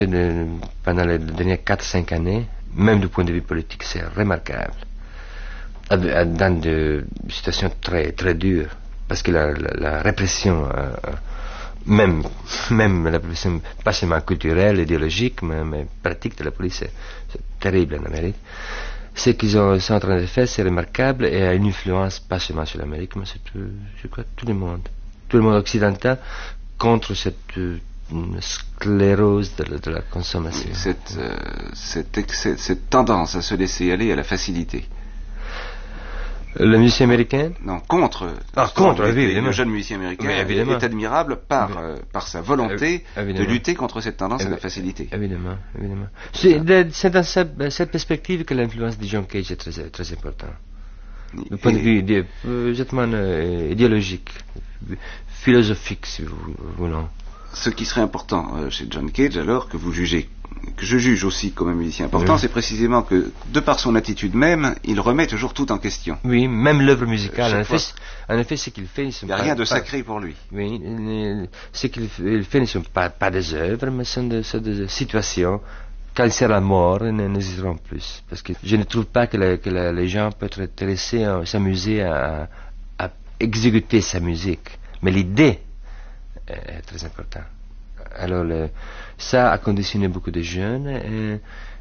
Pendant les dernières 4-5 années, même du point de vue politique, c'est remarquable. Dans des situations très, très dures, parce que la répression, même la répression, pas seulement culturelle, idéologique, mais pratique de la police, c'est terrible en Amérique. Ce qu'ils sont en train de faire, c'est remarquable et a une influence pas seulement sur l'Amérique, mais c'est je crois tout le monde occidental contre cette sclérose de la consommation. Cette tendance à se laisser aller à la facilité. Le musicien américain? Non, contre. Le jeune musicien américain est admirable par sa volonté de lutter contre cette tendance à la facilité. Évidemment. C'est dans cette perspective que l'influence de John Cage est très, très importante. Du point de vue exactement idéologique, philosophique, si vous voulez. Ce qui serait important chez John Cage, alors, que je juge aussi comme un musicien important, c'est précisément que, de par son attitude même, il remet toujours tout en question. Oui, même l'œuvre musicale. En effet, ce qu'il fait... Il n'y a rien de sacré pour lui. Oui, ce qu'il fait ne sont pas des œuvres, mais sont des situations. Quand c'est la mort, ils n'existeront plus. Parce que je ne trouve pas que les gens peuvent être intéressés à s'amuser à exécuter sa musique. Mais l'idée est très importante. Alors, ça a conditionné beaucoup de jeunes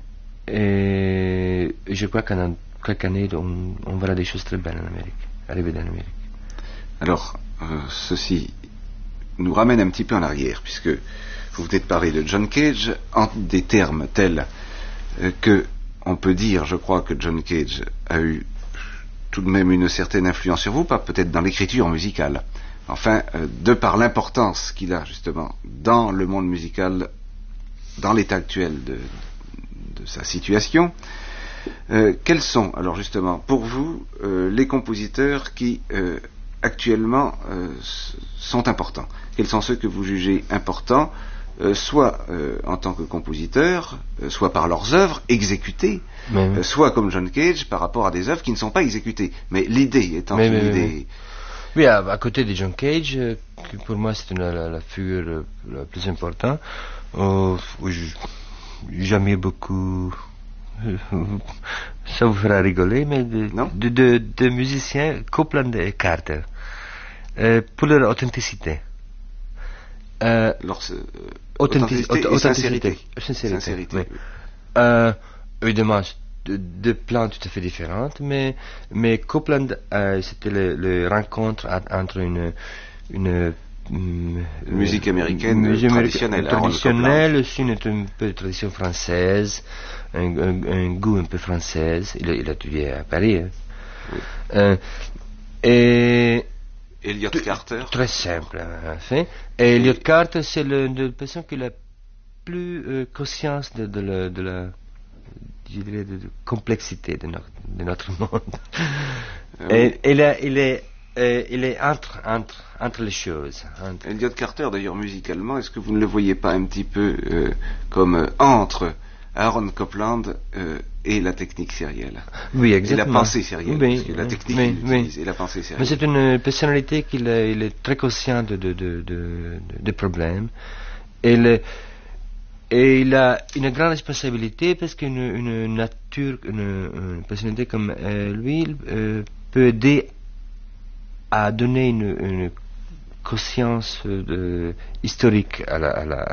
et je crois qu'en quelques années, on verra des choses très belles en Amérique, arriver dans l'Amérique. Alors, ceci nous ramène un petit peu en arrière, puisque vous venez de parler de John Cage en des termes tels que on peut dire, je crois, que John Cage a eu tout de même une certaine influence sur vous, pas peut-être dans l'écriture musicale. Enfin, de par l'importance qu'il a justement dans le monde musical, dans l'état actuel de sa situation, quels sont alors justement pour vous les compositeurs qui actuellement sont importants? Quels sont ceux que vous jugez importants, soit en tant que compositeur, soit par leurs œuvres exécutées, soit comme John Cage par rapport à des œuvres qui ne sont pas exécutées, mais l'idée étant une idée... Oui, à côté de John Cage, qui pour moi c'est la figure la plus importante, j'admire beaucoup, ça vous fera rigoler, mais de musiciens Copland et Carter, pour leur authenticité. Authenticité et sincérité. Oui. Évidemment, deux plans tout à fait différents, mais Copland, c'était le rencontre entre une musique américaine traditionnelle, aussi un peu de tradition française, un goût un peu français. Il a étudié à Paris. Oui. Et Elliott Carter. Très simple, en fait. Et Elliott Carter, c'est la personne qui a la plus conscience de la je dirais, de complexité de notre monde. Et il est entre les choses. Elliott Carter, d'ailleurs, musicalement, est-ce que vous ne le voyez pas un petit peu comme entre Aaron Copland et la technique sérielle? Oui, exactement. Et la pensée sérielle, parce que la technique il utilise, et la pensée sérielle. Mais c'est une personnalité il est très conscient de problèmes. Et il a une grande responsabilité parce qu'une nature, une personnalité comme lui peut aider à donner une conscience historique à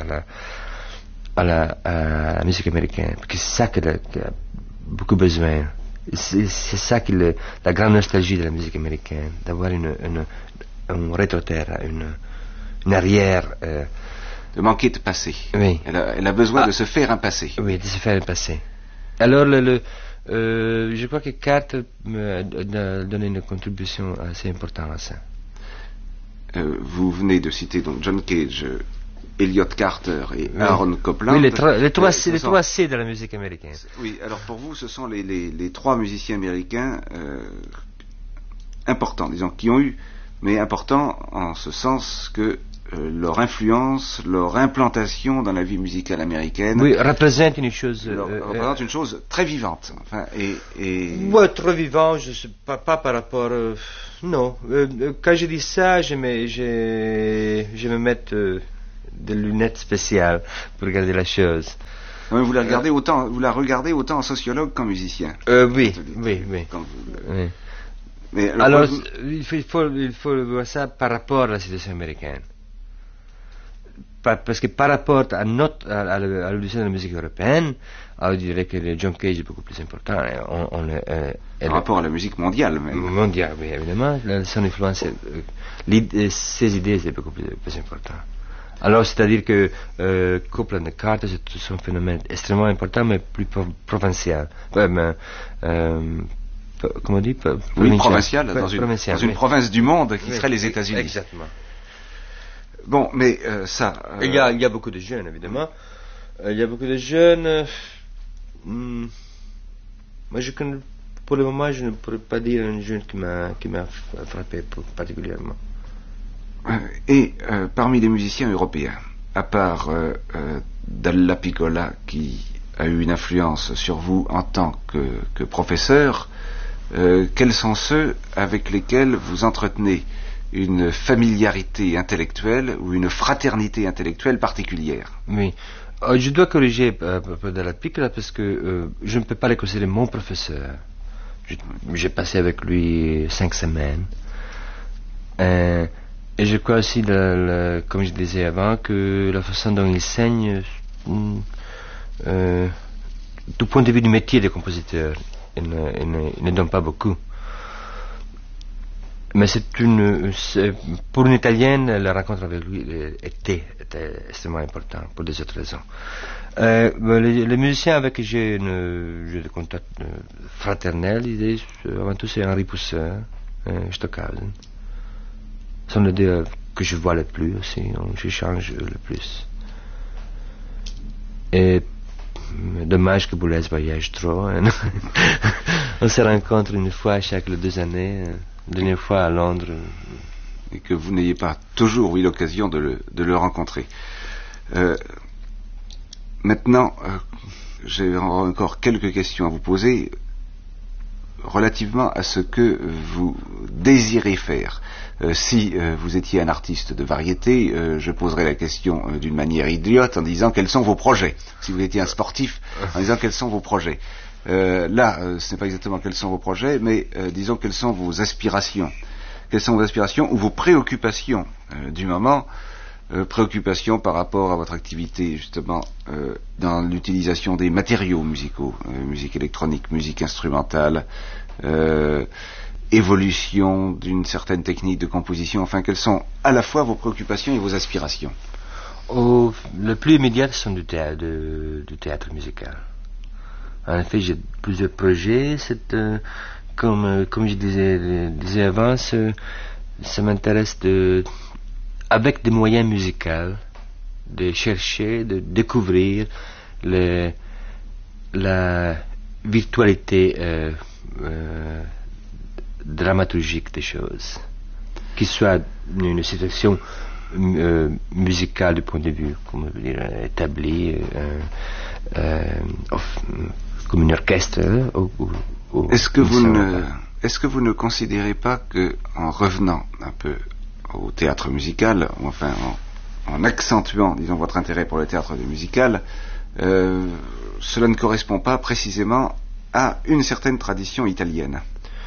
la musique américaine, parce que c'est ça qu'elle a beaucoup besoin. C'est ça la grande nostalgie de la musique américaine, d'avoir un rétroterre, une arrière. De manquer de passé. Oui. Elle a besoin de se faire un passé. Oui, de se faire un passé. Alors, je crois que Carter a donné une contribution assez importante à ça. Vous venez de citer donc John Cage, Elliott Carter et Aaron Copland. Oui, les trois C de la musique américaine. Oui, alors pour vous, ce sont les trois musiciens américains importants, disons, qui ont eu, mais importants en ce sens que leur influence, leur implantation dans la vie musicale américaine, représente une chose, représente une chose très vivante. Enfin, ouais, très vivant. Je sais pas par rapport. Non, quand je dis ça, je me mets des lunettes spéciales pour regarder la chose. Ouais, vous la regardez autant en sociologue qu'en musicien. Oui. Oui. Mais alors, il faut voir ça par rapport à la situation américaine. Parce que par rapport à l'audition de la musique européenne, je dirais que le John Cage est beaucoup plus important. Par rapport à la musique mondiale, même. Mondiale, oui, évidemment. Son influence, ses idées, c'est beaucoup plus important. Alors, c'est-à-dire que Copeland et Carter, c'est un phénomène extrêmement important, mais plus provincial. Comment on dit provincial, dans une province du monde qui serait les États-Unis. Exactement. Bon, mais ça... Il y a beaucoup de jeunes, évidemment. Il y a beaucoup de jeunes... moi, pour le moment, je ne pourrais pas dire un jeune qui m'a frappé particulièrement. Et parmi les musiciens européens, à part Dalla Piccola, qui a eu une influence sur vous en tant que professeur, quels sont ceux avec lesquels vous entretenez une familiarité intellectuelle ou une fraternité intellectuelle particulière? Oui. Je dois corriger Dalla Piccola parce que je ne peux pas le considérer mon professeur. J'ai passé avec lui 5 semaines. Et je crois aussi, comme je disais avant, que la façon dont il enseigne, du point de vue du métier de compositeur, il ne donne pas beaucoup. Mais pour une Italienne, la rencontre avec lui était extrêmement importante pour des autres raisons. Les musiciens avec qui j'ai des contacts fraternels, avant tout c'est Henri Poussin, Stockhausen. Ce sont les deux que je vois le plus aussi, j'échange le plus. Et dommage que Boulez voyage trop. Hein. On se rencontre une fois chaque 2 années, la dernière fois à Londres. Et que vous n'ayez pas toujours eu l'occasion de le rencontrer. Maintenant, j'ai encore quelques questions à vous poser relativement à ce que vous désirez faire. Si vous étiez un artiste de variété, je poserais la question d'une manière idiote en disant quels sont vos projets. Si vous étiez un sportif, en disant quels sont vos projets. Là, ce n'est pas exactement quels sont vos projets, mais disons quelles sont vos aspirations. Quelles sont vos aspirations ou vos préoccupations du moment, préoccupations par rapport à votre activité justement dans l'utilisation des matériaux musicaux, musique électronique, musique instrumentale, évolution d'une certaine technique de composition, enfin quelles sont à la fois vos préoccupations et vos aspirations? Le plus immédiat sont du théâtre musical. En effet, j'ai plusieurs projets. Comme je disais avant, ça m'intéresse avec des moyens musicaux, de chercher, de découvrir la virtualité dramaturgique des choses, qu'il soit une situation musicale du point de vue, comment dire, établi, comme un orchestre. Est-ce que vous ne considérez pas que, en revenant un peu au théâtre musical, ou enfin en accentuant, disons, votre intérêt pour le théâtre musical, cela ne correspond pas précisément à une certaine tradition italienne?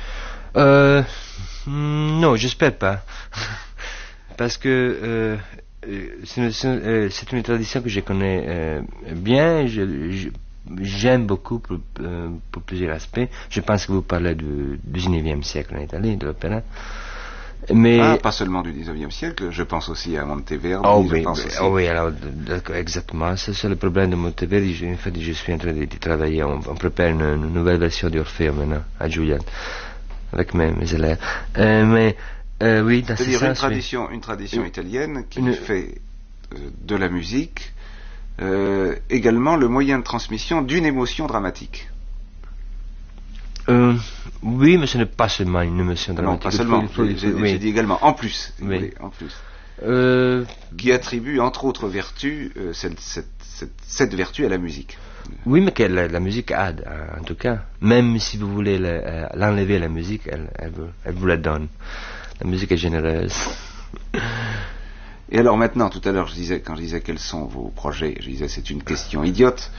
Non, j'espère pas. Parce que c'est une tradition que je connais bien. J'aime beaucoup pour plusieurs aspects. Je pense que vous parlez du 19e siècle en Italie, de l'opéra. Mais pas seulement du 19e siècle, je pense aussi à Monteverdi. Oui, alors, exactement. C'est le problème de Monteverdi. En fait, je suis en train de travailler. On prépare une nouvelle version d'Orfeo maintenant, à Julian, avec mes élèves. Oui, dans c'est-à-dire ce sens, une tradition italienne qui fait de la musique également le moyen de transmission d'une émotion dramatique. Oui, mais ce n'est pas seulement une émotion dramatique. Non, pas seulement. J'ai dit également, en plus. Si vous voulez, en plus. Qui attribue, entre autres vertus, cette vertu à la musique. Oui, mais que la musique aide, en tout cas. Même si vous voulez l'enlever, la musique, elle vous la donne. La musique est généreuse. Et alors maintenant, tout à l'heure, quand je disais quels sont vos projets, je disais c'est une question idiote.